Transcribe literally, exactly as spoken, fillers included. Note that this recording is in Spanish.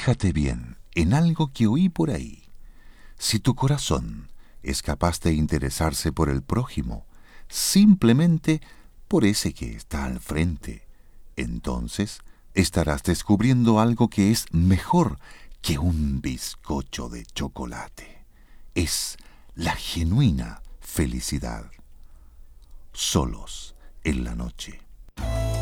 Fíjate bien en algo que oí por ahí. Si tu corazón es capaz de interesarse por el prójimo, simplemente por ese que está al frente, entonces estarás descubriendo algo que es mejor que un bizcocho de chocolate. Es la genuina felicidad. Solos en la noche.